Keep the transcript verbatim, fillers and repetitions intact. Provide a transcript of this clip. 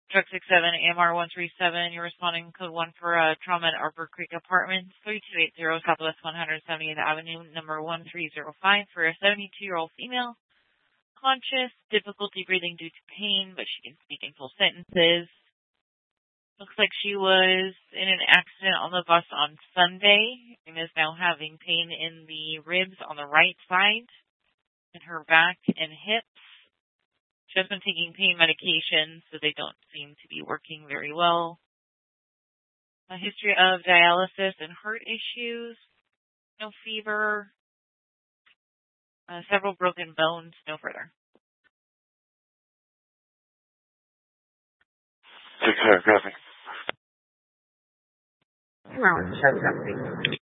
Truck six seven, A M R one three seven, you're responding code one for uh, trauma at Arbor Creek Apartments, three two eight zero Southwest one hundred seventieth Avenue, number one three zero five, for a seventy-two-year-old female, conscious, difficulty breathing due to pain, but she can speak in full sentences. Looks like she was in an accident on the bus on Sunday and is now having pain in the ribs on the right side, in her back and hips. She has been taking pain medications, so they don't seem to be working very well. A history of dialysis and heart issues. No fever. Uh, several broken bones. No further. Take care, Kathy. Two hours, show something.